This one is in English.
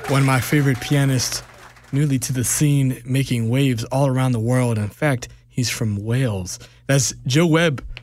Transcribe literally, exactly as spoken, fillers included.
One of my favorite pianists, newly to the scene, making waves all around the world. In fact, he's from Wales. That's Joe Webb